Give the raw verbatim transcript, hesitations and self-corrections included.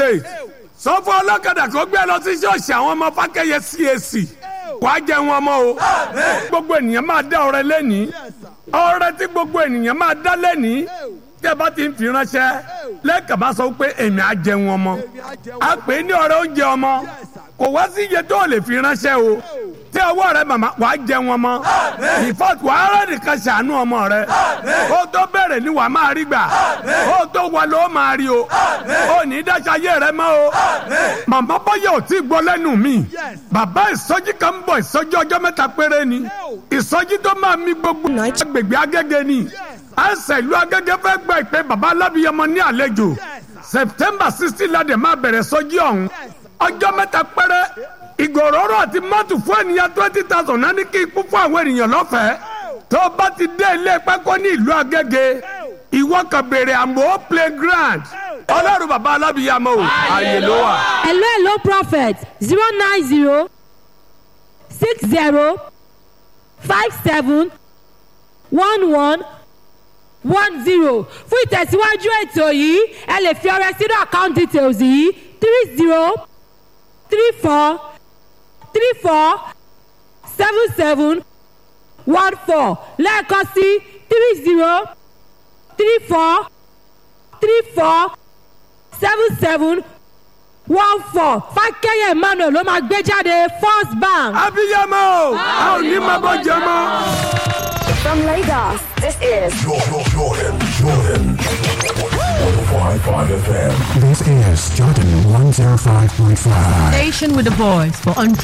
state sọ fún ọlọ́kadà kó gbé lọ sí ṣọ́ọ̀ṣì àwọn ọmọ Fákẹ́yẹ C A C wàá jẹ wọn mọ́ o gbogbo ènìyàn máa dá ọrẹ lẹ́nìí ọrẹ tí gbogbo ènìyàn máa dá lẹ́nìí tẹ́ bá ti ń fi ránṣẹ́ lẹ́ẹ̀kan bá sọ pé èmi á jẹ wọn mọ́ a pè é ní ọrẹ oúnjẹ ọmọ kò wá sí iye tó lè fi ránṣẹ́ o tí ọwọ́ rẹ màmá wàá jẹ wọn mọ́ ìfọ́tù wàá rẹ̀ nìkan ṣàánú ọmọ rẹ ó tó bẹ̀rẹ̀ ni wàá máa rí gbà ó tó wà ló máa rí o ó ní dáṣayé rẹ mọ́ o màmá bọ́yá ò tí gbọ́ lẹ́nu mi bàbá ìsọjí kan ń bọ̀ ìsọjí ọjọ́ mẹ́ta péré ni ìsọjí tó máa mi gbogbo agbègbè Agége ni àìsàn ìlú Agége fẹ́ gba ìpè bàbá alábìyamọ ní àlejò September sixteen ládẹ̀ máa bẹ̀rẹ̀ sọjí ọ̀hún ọjọ́ mẹ́ta péré ìgòròrò àti mọ́tò fún ènìyàn twenty thousand náà ní kí ikú fún àwọn ènìyàn lọ́fẹ̀ẹ́ tó bá ti dé ilé pákó ní ìlú Agége ìwọ kan béèrè àmọ́ playground ọlọ́run bàbá alábìyamọ o ààyè ló wà. hello hello prophet zero nine zero six zero five seven one one one zero fún ìtẹ̀síwájú ètò yìí ẹ lè fi ọrẹ sínú account details yìí three zero three four three four seven seven one four lẹ́ẹ̀kan sí three zero three four three four seven seven one four Fákẹ́yẹ Emmanuel ló máa gbé jáde First Bank. abiyamọ a ò ní máa bọ́ jẹ mọ́. From Lagos, this is Jordan, Jordan, Jordan. one oh five point five F M. This is Jordan one oh five point five. Station with the voice for untrue.